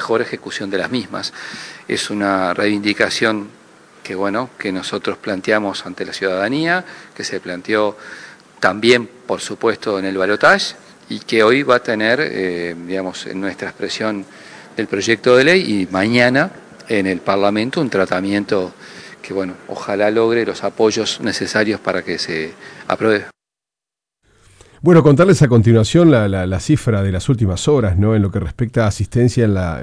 mejor ejecución de las mismas. Es una reivindicación que nosotros planteamos ante la ciudadanía, que se planteó también, por supuesto, en el balotaje, y que hoy va a tener, en nuestra expresión del proyecto de ley, y mañana en el Parlamento un tratamiento que, ojalá logre los apoyos necesarios para que se apruebe. Bueno, contarles a continuación la cifra de las últimas horas, ¿no? En lo que respecta a asistencia en la